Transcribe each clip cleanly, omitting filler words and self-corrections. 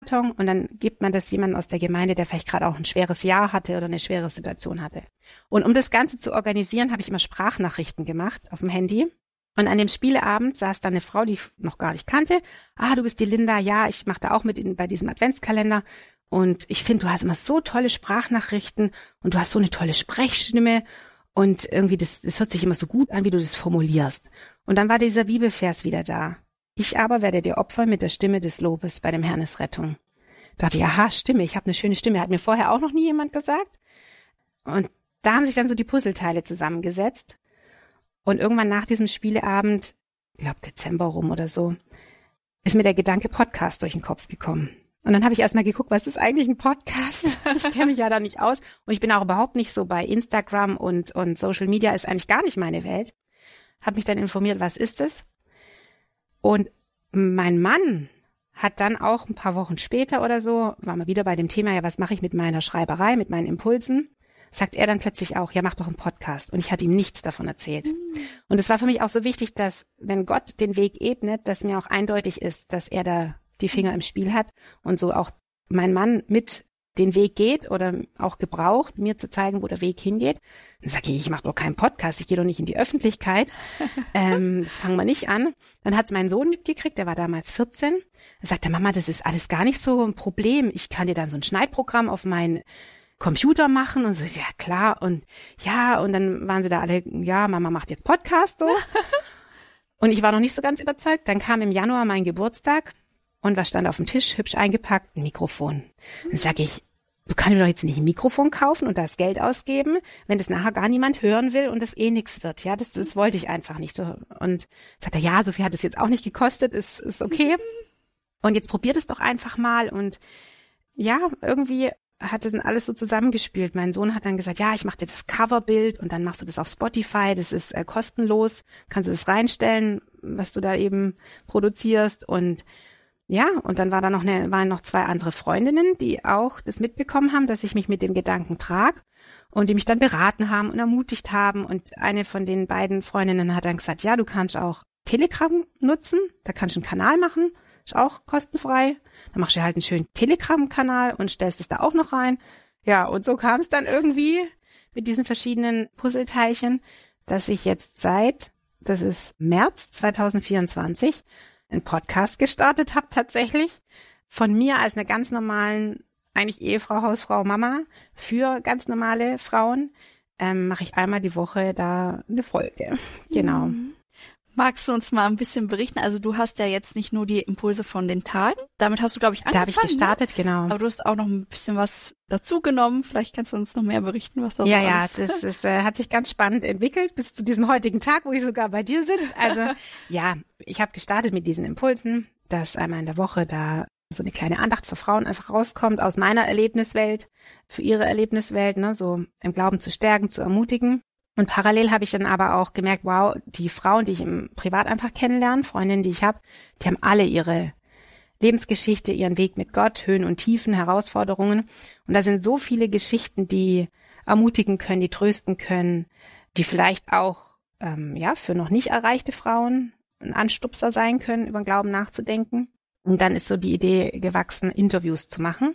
und dann gibt man das jemandem aus der Gemeinde, der vielleicht gerade auch ein schweres Jahr hatte oder eine schwere Situation hatte. Und um das Ganze zu organisieren, habe ich immer Sprachnachrichten gemacht auf dem Handy. Und an dem Spieleabend saß da eine Frau, die ich noch gar nicht kannte. Du bist die Linda. Ja, ich mache da auch mit bei diesem Adventskalender. Und ich finde, du hast immer so tolle Sprachnachrichten und du hast so eine tolle Sprechstimme. Und irgendwie, das hört sich immer so gut an, wie du das formulierst. Und dann war dieser Bibelvers wieder da. Ich aber werde dir opfern mit der Stimme des Lobes bei dem Herrn ist Rettung. Da dachte ich, aha, Stimme, ich habe eine schöne Stimme. Hat mir vorher auch noch nie jemand gesagt. Und da haben sich dann so die Puzzleteile zusammengesetzt. Und irgendwann nach diesem Spieleabend, ich glaube Dezember rum oder so, ist mir der Gedanke Podcast durch den Kopf gekommen. Und dann habe ich erstmal geguckt, was ist eigentlich ein Podcast? Ich kenne mich ja da nicht aus. Und ich bin auch überhaupt nicht so bei Instagram und Social Media ist eigentlich gar nicht meine Welt. Habe mich dann informiert, was ist es? Und mein Mann hat dann auch ein paar Wochen später oder so, waren wir wieder bei dem Thema, ja, was mache ich mit meiner Schreiberei, mit meinen Impulsen? Sagt er dann plötzlich auch, ja, mach doch einen Podcast. Und ich hatte ihm nichts davon erzählt. Und es war für mich auch so wichtig, dass, wenn Gott den Weg ebnet, dass mir auch eindeutig ist, dass er da die Finger im Spiel hat und so auch mein Mann mit den Weg geht oder auch gebraucht, mir zu zeigen, wo der Weg hingeht. Dann sage ich mache doch keinen Podcast, ich gehe doch nicht in die Öffentlichkeit. Das fangen wir nicht an. Dann hat es mein Sohn mitgekriegt, der war damals 14. Er sagte, Mama, das ist alles gar nicht so ein Problem. Ich kann dir dann so ein Schneidprogramm auf meinen Computer machen. Und so, ja klar. Und ja, und dann waren sie da alle, ja, Mama macht jetzt Podcast so. Und ich war noch nicht so ganz überzeugt. Dann kam im Januar mein Geburtstag. Und was stand auf dem Tisch? Hübsch eingepackt, ein Mikrofon. Dann sage ich, du kannst mir doch jetzt nicht ein Mikrofon kaufen und das Geld ausgeben, wenn das nachher gar niemand hören will und das eh nichts wird. Ja, das wollte ich einfach nicht. Und sagt er, ja, so viel hat es jetzt auch nicht gekostet, ist okay. Und jetzt probiert es doch einfach mal. Und ja, irgendwie hat es dann alles so zusammengespielt. Mein Sohn hat dann gesagt, ja, ich mache dir das Coverbild und dann machst du das auf Spotify, das ist kostenlos, kannst du das reinstellen, was du da eben produzierst. Und ja, und dann waren noch 2 andere Freundinnen, die auch das mitbekommen haben, dass ich mich mit dem Gedanken trage und die mich dann beraten haben und ermutigt haben. Und eine von den beiden Freundinnen hat dann gesagt, ja, du kannst auch Telegram nutzen, da kannst du einen Kanal machen, ist auch kostenfrei. Dann machst du halt einen schönen Telegram-Kanal und stellst es da auch noch rein. Ja, und so kam es dann irgendwie mit diesen verschiedenen Puzzleteilchen, dass ich jetzt das ist März 2024, einen Podcast gestartet habe tatsächlich, von mir als einer ganz normalen, eigentlich Ehefrau, Hausfrau, Mama, für ganz normale Frauen, mache ich einmal die Woche da eine Folge. Genau. Magst du uns mal ein bisschen berichten? Also du hast ja jetzt nicht nur die Impulse von den Tagen, damit hast du, glaube ich, angefangen. Da habe ich gestartet, ne? genau. Aber du hast auch noch ein bisschen was dazugenommen. Vielleicht kannst du uns noch mehr berichten, was das ist. Das hat sich ganz spannend entwickelt bis zu diesem heutigen Tag, wo ich sogar bei dir sitze. Also ja, ich habe gestartet mit diesen Impulsen, dass einmal in der Woche da so eine kleine Andacht für Frauen einfach rauskommt aus meiner Erlebniswelt, für ihre Erlebniswelt, ne, so im Glauben zu stärken, zu ermutigen. Und parallel habe ich dann aber auch gemerkt, wow, die Frauen, die ich im Privat einfach kennenlerne, Freundinnen, die ich habe, die haben alle ihre Lebensgeschichte, ihren Weg mit Gott, Höhen und Tiefen, Herausforderungen. Und da sind so viele Geschichten, die ermutigen können, die trösten können, die vielleicht auch für noch nicht erreichte Frauen ein Anstupser sein können, über den Glauben nachzudenken. Und dann ist so die Idee gewachsen, Interviews zu machen.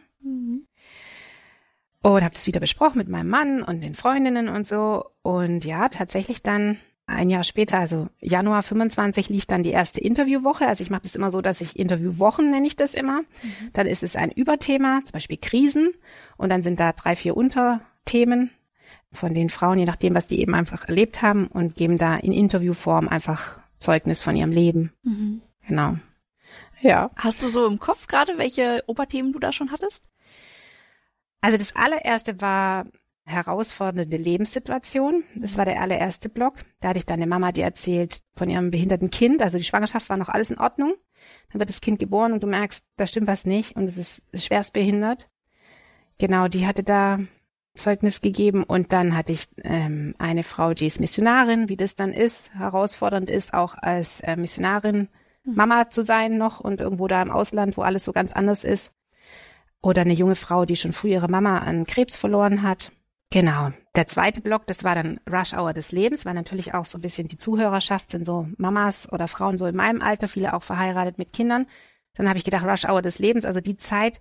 Und habe das wieder besprochen mit meinem Mann und den Freundinnen und so. Und ja, tatsächlich dann ein Jahr später, also Januar 25, lief dann die erste Interviewwoche. Also ich mache das immer so, dass ich Interviewwochen nenne ich das immer. Dann ist es ein Überthema, zum Beispiel Krisen. Und dann sind da 3, 4 Unterthemen von den Frauen, je nachdem, was die eben einfach erlebt haben und geben da in Interviewform einfach Zeugnis von ihrem Leben. Genau. Ja. Hast du so im Kopf gerade, welche Oberthemen du da schon hattest? Also das allererste war herausfordernde Lebenssituation. Das war der allererste Block. Da hatte ich dann eine Mama, die erzählt von ihrem behinderten Kind. Also die Schwangerschaft war noch alles in Ordnung. Dann wird das Kind geboren und du merkst, da stimmt was nicht und es ist schwerst behindert. Genau, die hatte da Zeugnis gegeben. Und dann hatte ich eine Frau, die ist Missionarin, wie das dann ist, herausfordernd ist, auch als Missionarin Mama zu sein noch und irgendwo da im Ausland, wo alles so ganz anders ist. Oder eine junge Frau, die schon früh ihre Mama an Krebs verloren hat. Genau. Der zweite Block, das war dann Rush Hour des Lebens, weil natürlich auch so ein bisschen die Zuhörerschaft sind so Mamas oder Frauen so in meinem Alter, viele auch verheiratet mit Kindern. Dann habe ich gedacht, Rush Hour des Lebens, also die Zeit,